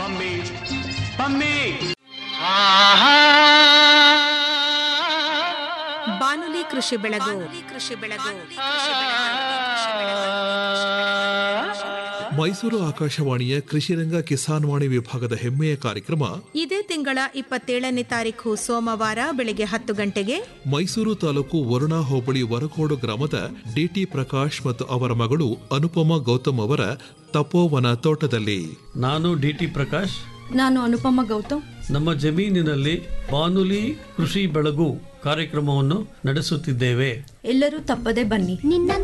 ಬಾನುಲಿ ಕೃಷಿ ಬೆಳಗು. ಮೈಸೂರು ಆಕಾಶವಾಣಿಯ ಕೃಷಿರಂಗ ಕಿಸಾನ್ ವಾಣಿ ವಿಭಾಗದ ಹೆಮ್ಮೆಯ ಕಾರ್ಯಕ್ರಮ ಇದೇ ತಿಂಗಳ 27ನೇ ತಾರೀಕು ಸೋಮವಾರ ಬೆಳಗ್ಗೆ 10 ಗಂಟೆಗೆ ಮೈಸೂರು ತಾಲೂಕು ವರುಣಾ ಹೋಬಳಿ ವರಕೋಡು ಗ್ರಾಮದ ಡಿಟಿ ಪ್ರಕಾಶ್ ಮತ್ತು ಅವರ ಮಗಳು ಅನುಪಮಾ ಗೌತಮ್ ಅವರ ತಪೋವನ ತೋಟದಲ್ಲಿ. ನಾನು ಡಿಟಿ ಪ್ರಕಾಶ್. ನಾನು ಅನುಪಮಾ ಗೌತಮ್. ನಮ್ಮ ಜಮೀನಿನಲ್ಲಿ ಬಾನುಲಿ ಕೃಷಿ ಬೆಳಗು ಕಾರ್ಯಕ್ರಮವನ್ನು ನಡೆಸುತ್ತಿದ್ದೇವೆ. ಎಲ್ಲರೂ ತಪ್ಪದೆ ಬನ್ನಿ.